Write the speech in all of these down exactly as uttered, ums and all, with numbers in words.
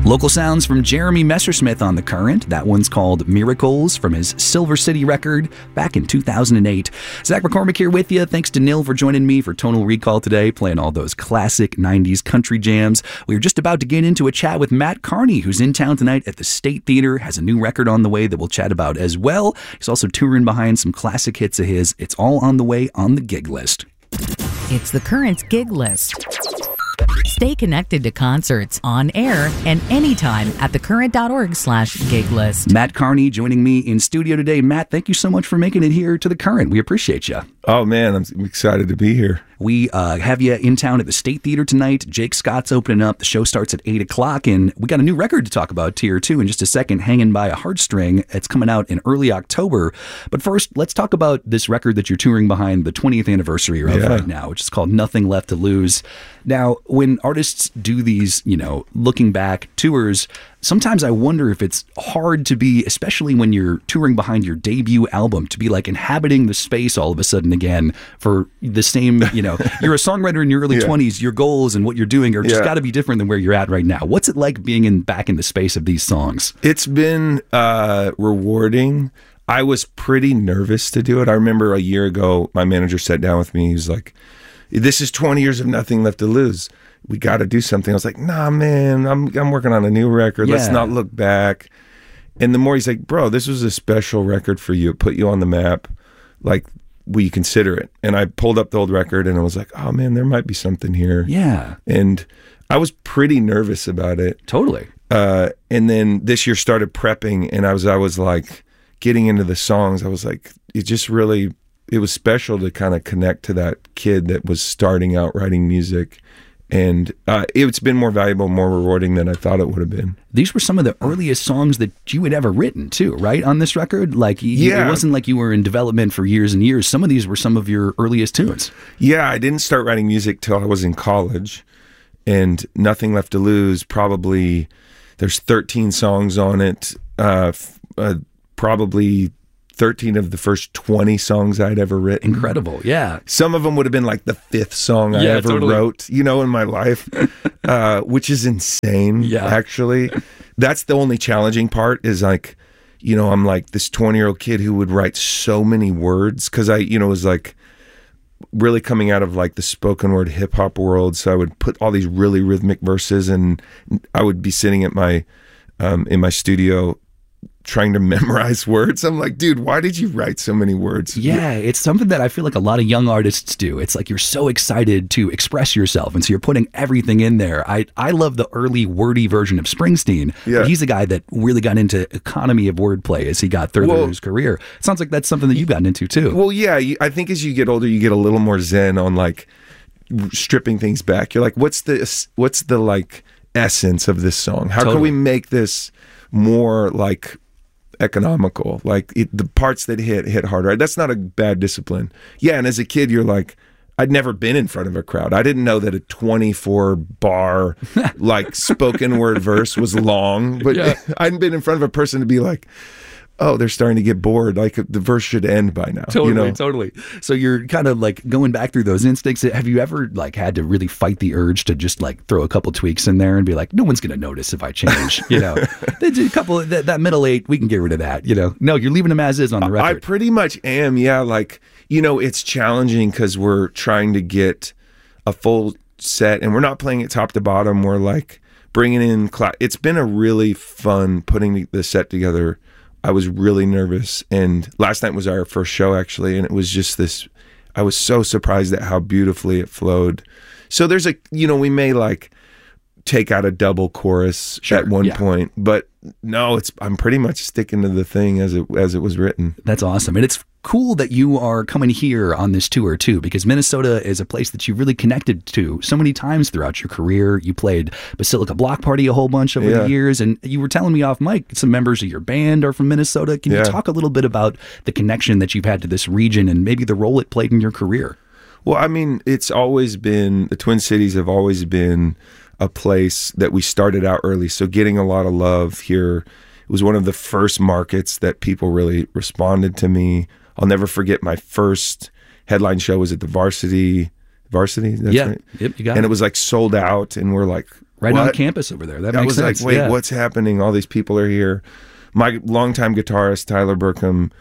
Local sounds from Jeremy Messersmith on The Current. That one's called Miracles from his Silver City record back in two thousand eight. Zach McCormick here with you. Thanks to Nil for joining me for Tonal Recall today, playing all those classic nineties country jams. We were just about to get into a chat with Matt Carney, who's in town tonight at the State Theater, has a new record on the way that we'll chat about as well. He's also touring behind some classic hits of his. It's all on the way on the gig list. It's The Current's gig list. Stay connected to concerts on air and anytime at thecurrent.org slash gig list. Matt Carney joining me in studio today. Matt, thank you so much for making it here to The Current. We appreciate you. Oh, man, I'm excited to be here. We uh, have you in town at the State Theater tonight. Jake Scott's opening up. The show starts at eight o'clock, and we got a new record to talk about here, too, in just a second, Hanging by a Heartstring. It's coming out in early October. But first, let's talk about this record that you're touring behind the twentieth anniversary of yeah. right now, which is called Nothing Left to Lose. Now, when artists do these, you know, looking back tours, sometimes I wonder if it's hard to be, especially when you're touring behind your debut album, to be like inhabiting the space all of a sudden again for the same, you know, you're a songwriter in your early yeah. twenties, your goals and what you're doing are just yeah. got to be different than where you're at right now. What's it like being in back in the space of these songs? It's been uh, rewarding. I was pretty nervous to do it. I remember a year ago, my manager sat down with me. He was like, this is twenty years of Nothing Left to Lose. We got to do something. I was like, nah, man, I'm I'm working on a new record. Yeah. Let's not look back. And the more he's like, bro, this was a special record for you. It put you on the map. Like, will you consider it? And I pulled up the old record and I was like, oh, man, there might be something here. Yeah. And I was pretty nervous about it. Totally. Uh, and then this year started prepping and I was I was like getting into the songs. I was like, it just really, it was special to kind of connect to that kid that was starting out writing music. And uh, it's been more valuable, more rewarding than I thought it would have been. These were some of the earliest songs that you had ever written, too, right, on this record? Like, you, yeah. it wasn't like you were in development for years and years. Some of these were some of your earliest tunes. Yeah, I didn't start writing music till I was in college. And Nothing Left to Lose, probably, there's thirteen songs on it. Uh, uh, probably thirteen of the first twenty songs I'd ever written. Incredible, yeah. Some of them would have been like the fifth song I yeah, ever totally. wrote, you know, in my life, uh, which is insane, yeah. actually. That's the only challenging part is like, you know, I'm like this twenty-year-old kid who would write so many words because I, you know, was like really coming out of like the spoken word hip-hop world. So I would put all these really rhythmic verses and I would be sitting at my, um, in my studio trying to memorize words. I'm like, dude, why did you write so many words? Yeah, it's something that I feel like a lot of young artists do. It's like you're so excited to express yourself, and so you're putting everything in there. I, I love the early wordy version of Springsteen. Yeah. He's a guy that really got into economy of wordplay as he got further well, in his career. It sounds like that's something that you've gotten into too. Well, yeah, I think as you get older, you get a little more zen on like stripping things back. You're like, what's the what's the like essence of this song? How totally. can we make this more like economical, like it, the parts that hit hit harder? That's not a bad discipline. Yeah, and as a kid you're like, I'd never been in front of a crowd. I didn't know that a twenty-four bar like spoken word verse was long, but yeah. I hadn't been in front of a person to be like, oh, they're starting to get bored. Like the verse should end by now. Totally, you know? totally. So you're kind of like going back through those instincts. Have you ever like had to really fight the urge to just like throw a couple tweaks in there and be like, no one's going to notice if I change, you know, a couple that, that middle eight, we can get rid of that, you know? No, you're leaving them as is on the record. I pretty much am. Yeah. Like, you know, it's challenging because we're trying to get a full set and we're not playing it top to bottom. We're like bringing in, cl- it's been a really fun putting the set together. I was really nervous, and last night was our first show actually, and it was just this, I was so surprised at how beautifully it flowed. So there's a, you know, we may like take out a double chorus sure, at one yeah. point, but no, it's, I'm pretty much sticking to the thing as it as it was written. That's awesome. And it's cool that you are coming here on this tour too, because Minnesota is a place that you really connected to so many times throughout your career. You played Basilica Block Party a whole bunch over yeah. the years, and you were telling me off mic some members of your band are from Minnesota. Can yeah. you talk a little bit about the connection that you've had to this region and maybe the role it played in your career? Well, I mean, it's always been, the Twin Cities have always been a place that we started out early. So getting a lot of love here, it was one of the first markets that people really responded to me. I'll never forget my first headline show was at the Varsity. Varsity? That's yeah. right. Yep, you got and it. it was like sold out, and we're like, right on what? campus over there. That I makes was sense. like, wait, yeah. what's happening? All these people are here. My longtime guitarist, Tyler Burkham,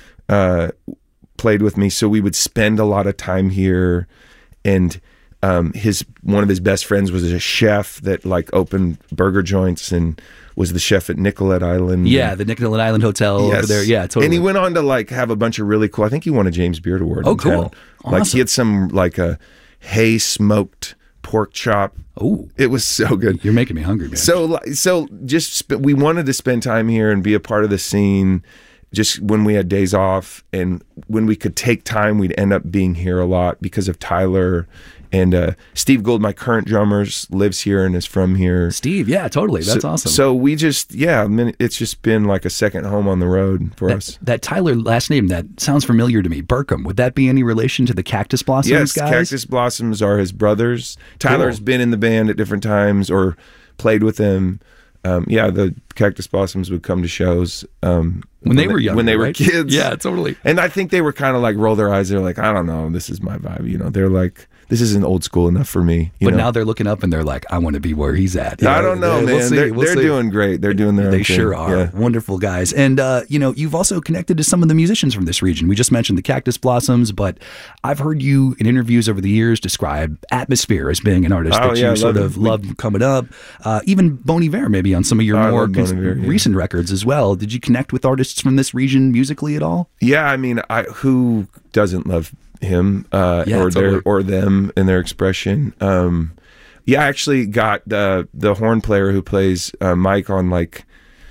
uh, played with me. So we would spend a lot of time here. And um, his one of his best friends was a chef that like opened burger joints and was the chef at Nicollet Island. Yeah, the Nicollet Island Hotel Yes. over there. Yeah, totally. And he went on to like have a bunch of really cool, I think he won a James Beard Award. Oh, in cool. town. Like Awesome. he had some like a hay smoked pork chop. Oh, It was so good. you're making me hungry, man. So, li- so just sp- we wanted to spend time here and be a part of the scene. Just when we had days off, and when we could take time, we'd end up being here a lot because of Tyler and uh, Steve Gould. My current drummers lives here and is from here. Steve, yeah, totally. That's so, awesome. So we just, yeah, I mean, it's just been like a second home on the road for that, us. that Tyler last name, that sounds familiar to me. Burkham. Would that be any relation to the Cactus Blossoms Yes, guys? Cactus Blossoms are his brothers. Tyler's Cool. been in the band at different times or played with them. Um, yeah, the Cactus Blossoms would come to shows um, When they were young, when they were right? kids. Yeah, totally. And I think they were kind of like roll their eyes. They're like, I don't know, this is my vibe. You know, they're like, this isn't old school enough for me. You But know? now they're looking up and they're like, I want to be where he's at. You I don't know, we'll man. see, they're we'll they're see. doing great. They're doing their own They thing. sure are. Yeah. Wonderful guys. And, uh, you know, you've also connected to some of the musicians from this region. We just mentioned the Cactus Blossoms, but I've heard you in interviews over the years describe Atmosphere as being an artist Oh, that yeah, I you sort love of it. We- love coming up. Uh, even Bon Iver, maybe on some of your I more love Bon cons- Iver, yeah. recent records as well. Did you connect with artists from this region musically at all? Yeah, I mean, I, who doesn't love him uh, Yeah, or totally. their or them and their expression? Um, yeah, I actually got the the horn player who plays uh, Mike on like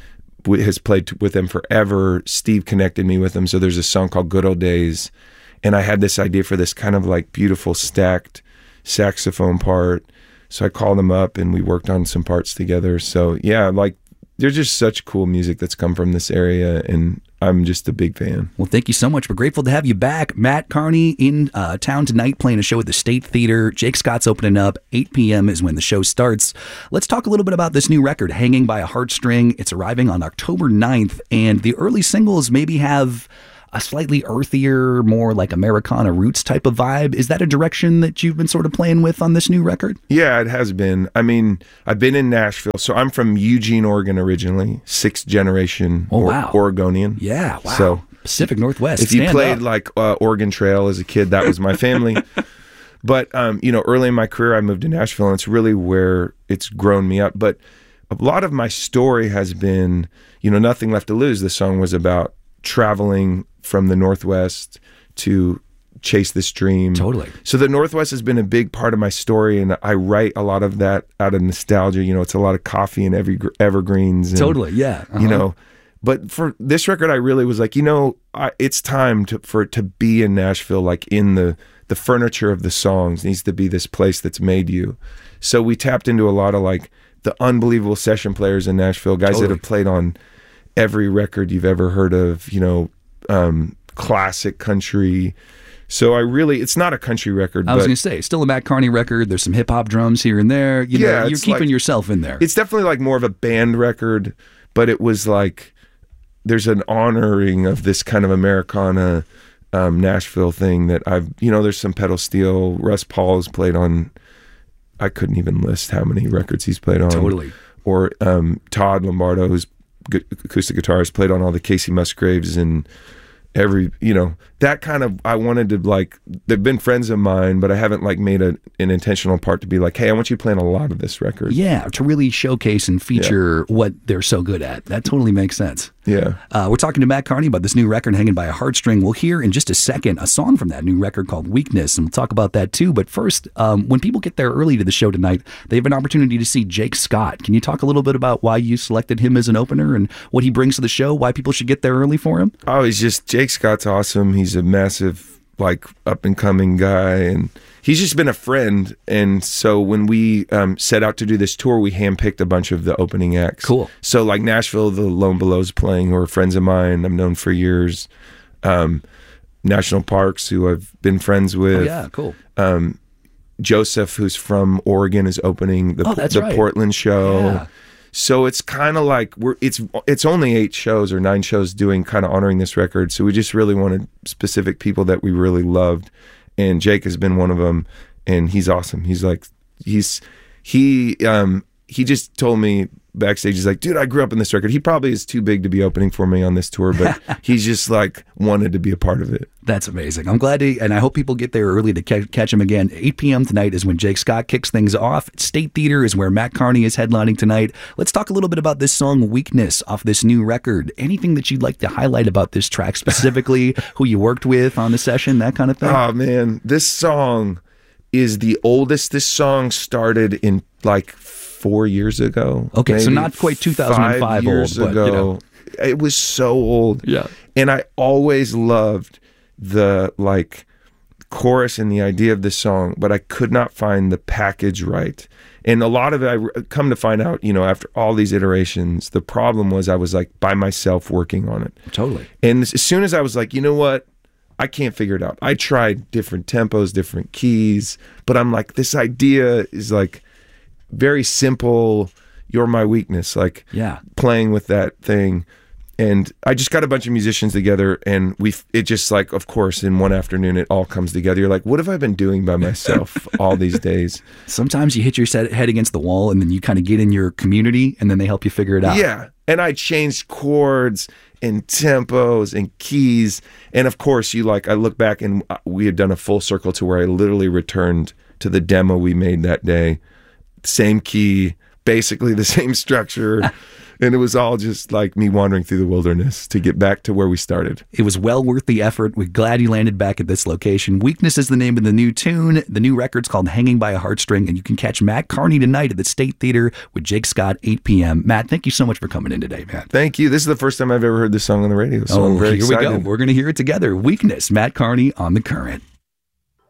w- has played t- with them forever. Steve connected me with him, so there's a song called "Good Old Days," and I had this idea for this kind of like beautiful stacked saxophone part. So I called him up and we worked on some parts together. So yeah, like there's just such cool music that's come from this area, and I'm just a big fan. Well, thank you so much. We're grateful to have you back. Matt Carney in uh, town tonight playing a show at the State Theater. Jake Scott's opening up. eight p.m. is when the show starts. Let's talk a little bit about this new record, Hanging by a Heartstring. It's arriving on October ninth, and the early singles maybe have a slightly earthier, more like Americana roots type of vibe. Is that a direction that you've been sort of playing with on this new record? Yeah, it has been. I mean, I've been in Nashville. So I'm from Eugene, Oregon originally, sixth generation Oh, or- wow. Oregonian. Yeah, wow. So Pacific Northwest. if you stand played up. like uh, Oregon Trail as a kid, that was my family. But, um, you know, early in my career, I moved to Nashville, and it's really where it's grown me up. But a lot of my story has been, you know, Nothing Left to Lose. The song was about traveling from the Northwest to chase this dream. Totally. So the Northwest has been a big part of my story, and I write a lot of that out of nostalgia. You know, it's a lot of coffee and every evergreens. And, Totally, yeah. You Uh-huh. know, but for this record, I really was like, you know, I, it's time to, for it to be in Nashville, like in the the furniture of the songs needs to be this place that's made you. So we tapped into a lot of like the unbelievable session players in Nashville, guys Totally. that have played on every record you've ever heard of, you know, um, classic country. So I really, it's not a country record, I was but going to say, still a Matt Carney record. There's some hip hop drums here and there. You know, Yeah, you're it's keeping like- yourself in there. it's definitely like more of a band record, but it was like, there's an honoring of this kind of Americana um, Nashville thing that I've, you know, there's some pedal steel. Russ Paul's played on, I couldn't even list how many records he's played on. Totally. Or um, Todd Lombardo, who's good acoustic guitarist, played on all the Casey Musgraves and every, you know, that kind of, I wanted to like, they've been friends of mine, but I haven't like made a, an intentional part to be like, hey, I want you playing a lot of this record. Yeah, to really showcase and feature what they're so good at. That totally makes sense. Yeah. Uh, we're talking to Matt Carney about this new record, Hanging by a Heartstring. We'll hear in just a second a song from that new record called Weakness, and we'll talk about that too. But first, um, when people get there early to the show tonight, they have an opportunity to see Jake Scott. Can you talk a little bit about why you selected him as an opener and what he brings to the show, why people should get there early for him? Oh, he's just, Jake Scott's awesome. He's a massive, like, up and coming guy, and he's just been a friend. And so when we um, set out to do this tour, we handpicked a bunch of the opening acts. Cool. So, like Nashville, the Lone Below's playing, who are friends of mine I've known for years. Um, National Parks, who I've been friends with. Oh, yeah, cool. Um, Joseph, who's from Oregon, is opening the, Oh, that's the right. Portland show. Yeah. So it's kind of like we're it's it's only eight shows or nine shows doing kind of honoring this record. So we just really wanted specific people that we really loved, and Jake has been one of them, and he's awesome. He's like he's he um he just told me backstage, he's like, dude, I grew up in this record. He probably is too big to be opening for me on this tour, but he's just like wanted to be a part of it. That's amazing. I'm glad to, and I hope people get there early to ca- catch him again. eight p.m. tonight is when Jake Scott kicks things off. State Theater is where Matt Carney is headlining tonight. Let's talk a little bit about this song, Weakness, off this new record. Anything that you'd like to highlight about this track specifically, who you worked with on the session, that kind of thing? Oh, man. This song is the oldest. This song started in like four years ago. Okay, so not quite two thousand five five years old, but, ago. you know. It was so old. Yeah. And I always loved the like chorus and the idea of this song, but I could not find the package right. And a lot of it, I come to find out, you know, after all these iterations, the problem was I was like by myself working on it. Totally. And as soon as I was like, you know what? I can't figure it out. I tried different tempos, different keys, but I'm like, this idea is like very simple. You're my weakness, like yeah. playing with that thing. And I just got a bunch of musicians together, and we it just like, of course, in one afternoon, it all comes together. You're like, what have I been doing by myself all these days? Sometimes you hit your set, head against the wall, and then you kind of get in your community, and then they help you figure it out. Yeah. And I changed chords and tempos and keys. And of course, you like, I look back and we had done a full circle to where I literally returned to the demo we made that day. Same key, basically the same structure. And it was all just like me wandering through the wilderness to get back to where we started. It was well worth the effort. We're glad you landed back at this location. Weakness is the name of the new tune. The new record's called Hanging by a Heartstring, and you can catch Matt Carney tonight at the State Theater with Jake Scott, eight p.m. Matt, thank you so much for coming in today, man. Thank you. This is the first time I've ever heard this song on the radio, so oh, I'm very here excited. we go. We're going to hear it together. Weakness, Matt Carney on The Current.